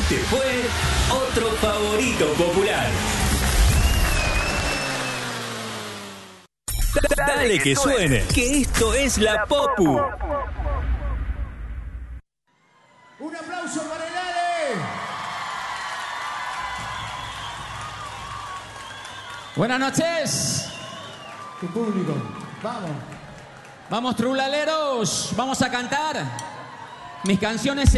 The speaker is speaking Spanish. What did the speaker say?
Este fue otro favorito popular. Dale que suene, que esto es la Popu. Un aplauso para el Ale. Buenas noches. Tu público, vamos. Vamos, trulaleros, vamos a cantar mis canciones.